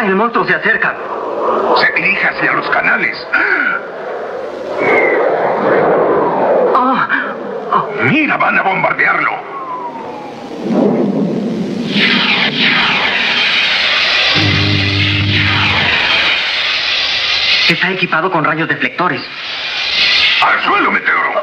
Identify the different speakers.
Speaker 1: Papá, el monstruo se acerca.
Speaker 2: Se dirige hacia los canales. Mira, van a bombardearlo.
Speaker 1: Está equipado con rayos deflectores.
Speaker 2: ¡Al suelo, Meteoro!